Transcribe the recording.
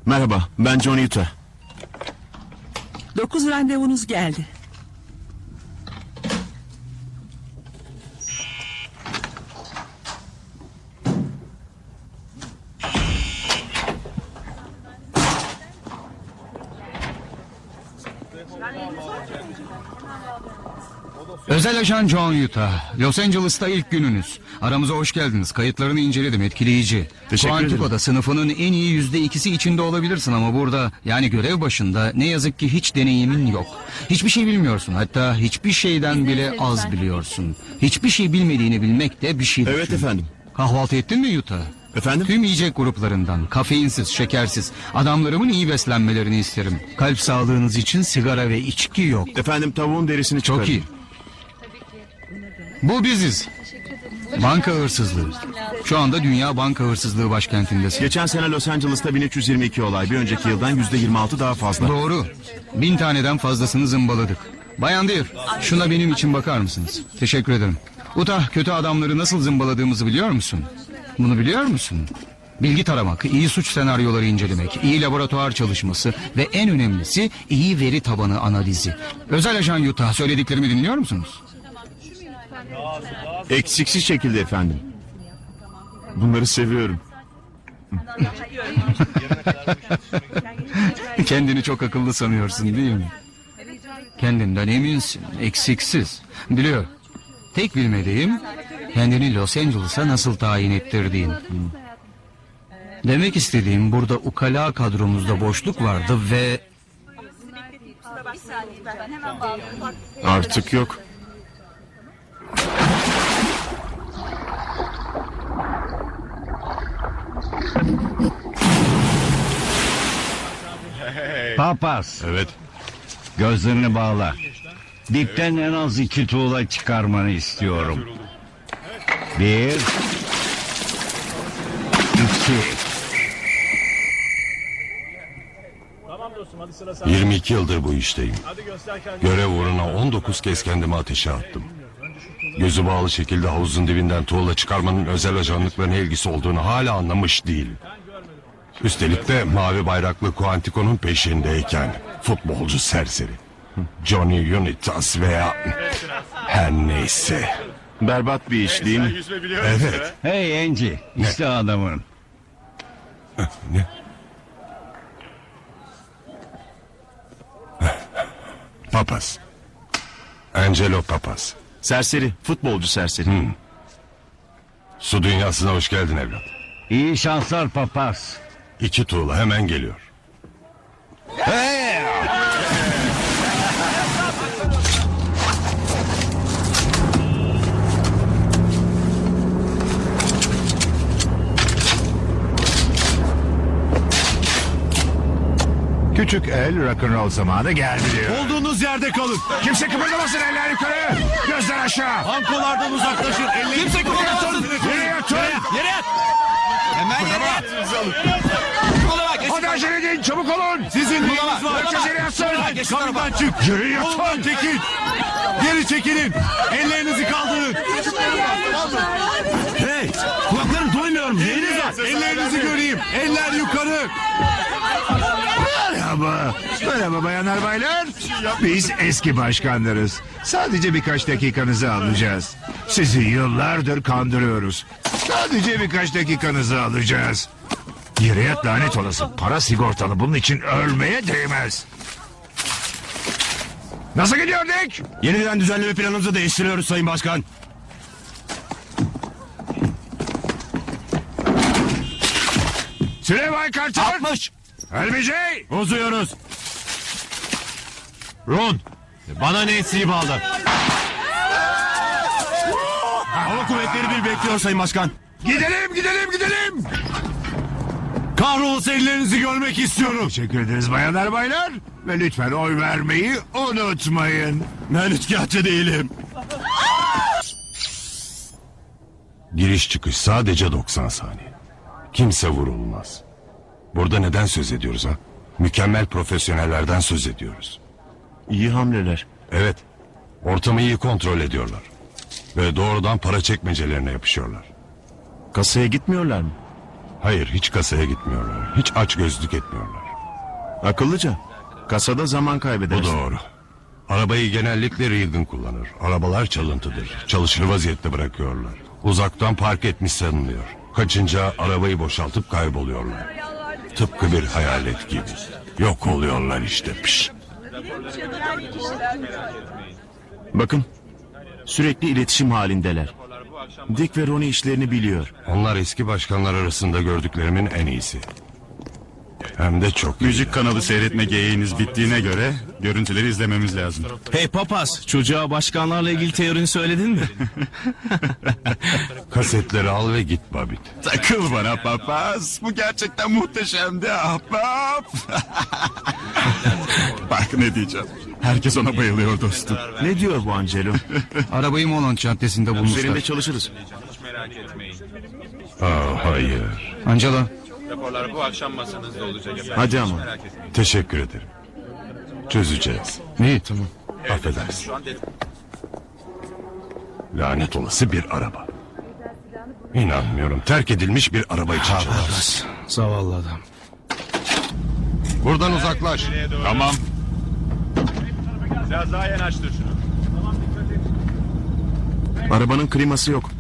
Merhaba, ben Johnny Utah. 9 randevunuz geldi. Özel ajan John Utah. Los Angeles'ta ilk gününüz. Aramıza hoş geldiniz. Kayıtlarını inceledim, etkileyici. Teşekkür ederim. Quantico'da sınıfının en iyi %2'si içinde olabilirsin ama burada, yani görev başında ne yazık ki hiç deneyimin yok. Hiçbir şey bilmiyorsun, hatta hiçbir şeyden bile az biliyorsun. Hiçbir şey bilmediğini bilmek de bir şey. Evet efendim. Kahvaltı ettin mi Utah? Efendim? Tüm yiyecek gruplarından, kafeinsiz, şekersiz. Adamlarımın iyi beslenmelerini isterim. Kalp sağlığınız için sigara ve içki yok. Efendim, tavuğun derisini çıkarın. Çok iyi. Bu biziz. Banka hırsızlığı. Şu anda dünya banka hırsızlığı başkentindesin. Geçen sene Los Angeles'ta 1322 olay. Bir önceki yıldan %26 daha fazla. Doğru. 1000 taneden fazlasını zımbaladık. Bayan Deer, şuna benim için bakar mısınız? Teşekkür ederim. Utah, kötü adamları nasıl zımbaladığımızı biliyor musun? Bunu biliyor musun? Bilgi taramak, iyi suç senaryoları incelemek, iyi laboratuvar çalışması ve en önemlisi iyi veri tabanı analizi. Özel ajan Utah, söylediklerimi dinliyor musunuz? Eksiksiz şekilde efendim. Bunları seviyorum. Kendini çok akıllı sanıyorsun değil mi? Kendinden eminsin, eksiksiz. Biliyor. Tek bilmediğim kendini Los Angeles'a nasıl tayin ettirdiğin. Demek istediğim, burada ukala kadromuzda boşluk vardı ve... Artık yok. Papaz, Evet. gözlerini bağla. Dipten en az 2 tuğla çıkarmanı istiyorum. 1 2 22 yıldır bu işteyim. Görev uğruna 19 kez kendimi ateşe attım. Gözü bağlı şekilde havuzun dibinden tuğla çıkarmanın özel ajanlıkla ne ilgisi olduğunu hala anlamış değilim. Üstelik de mavi bayraklı Quantico'nun peşindeyken futbolcu serseri Johnny Unitas veya her neyse. Berbat bir iş değil mi? Evet. Hey Angie, işte adamın. Ne? Papaz. Angelo Papaz. Serseri, futbolcu serseri. Su dünyasına hoş geldin evlat. İyi şanslar papaz. 2 tuğla hemen geliyor. Küçük el rock'n'roll zamanı geldi diyor. Olduğunuz yerde kalın. Kimse kıpırdamasın, eller yukarı. Gözler aşağı. Bankolardan uzaklaşın. Kimse kıpırdamasın. Yere yatın. Yere yat. Hemen yere yat. Hadi acele edin, çabuk olun. Sizin neyiniz var? Herkes yere yatsın. Kapıdan çık. Yere Yolundan yatın. çekil. Geri çekilin. Ellerinizi kaldırın. Hey, kulaklarım duymuyorum. Neyiniz var? Ellerinizi göreyim. Eller yukarı. Merhaba. Merhaba bayanlar baylar. Biz eski başkanlarız. Sadece birkaç dakikanızı alacağız. Sizi yıllardır kandırıyoruz. Sadece birkaç dakikanızı alacağız. Yere yat lanet olası. Para sigortalı, bunun için ölmeye değmez. Nasıl gidiyor Dick? Yeniden düzenleme planımızı değiştiriyoruz Sayın Başkan. Süleyman Kartal. 60. LBJ. Uzuyoruz. Ron, bana Nancy'yi bağla. Hava kuvvetleri bir bekliyor Sayın Başkan. Gidelim gidelim gidelim. Kahrolası ellerinizi görmek istiyorum. Teşekkür ederiz bayanlar baylar. Ve lütfen oy vermeyi unutmayın. Ben üçkağıtçı değilim. Giriş çıkış sadece 90 saniye. Kimse vurulmaz. Burada neden söz ediyoruz ha? Mükemmel profesyonellerden söz ediyoruz. İyi hamleler. Evet. Ortamı iyi kontrol ediyorlar. Ve doğrudan para çekmecelerine yapışıyorlar. Kasaya gitmiyorlar mı? Hayır, hiç kasaya gitmiyorlar. Hiç açgözlük etmiyorlar. Akıllıca. Kasada zaman Bu kaybedersin. doğru. Arabayı genellikle Reagan kullanır. Arabalar çalıntıdır. Çalışır vaziyette bırakıyorlar. Uzaktan park etmiş sanılıyor. Kaçınca arabayı boşaltıp kayboluyorlar. Tıpkı bir hayalet gibi. Yok oluyorlar işte. Piş. Bakın. Sürekli iletişim halindeler. Dick ve Ronnie işlerini biliyor. Onlar eski başkanlar arasında gördüklerimin en iyisi. Hem de çok iyi. Müzik kanalı seyretme geyiğiniz bittiğine göre görüntüleri izlememiz lazım. Hey papaz, çocuğa başkanlarla ilgili teorini söyledin mi? Kasetleri al ve git Babit. Takıl bana papaz. Bu gerçekten muhteşemdi ahbap. Bak ne diyeceğim. Herkes ona bayılıyor dostum. Ne diyor bu Angelo? Arabayı Moland Caddesi'nde Üzerinde bulmuşlar. çalışırız. Hayır. Angela, Raporlar bu akşam masanızda olacak efendim. Hadi ama. Teşekkür ederim. Çözeceğiz. iyi tamam. Affedersin. Lanet olası bir araba. İnanmıyorum. Terk edilmiş bir araba için çalarız. Zavallı adam. Buradan uzaklaş. Tamam. Biraz daha yanaştır şunu. Arabanın kliması yok.